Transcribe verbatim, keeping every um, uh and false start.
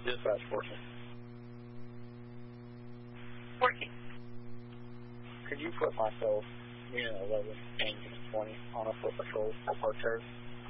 Dispatch working. Working. Could you put myself, Unit eleven and Unit twenty on a foot patrol for Park Terrace?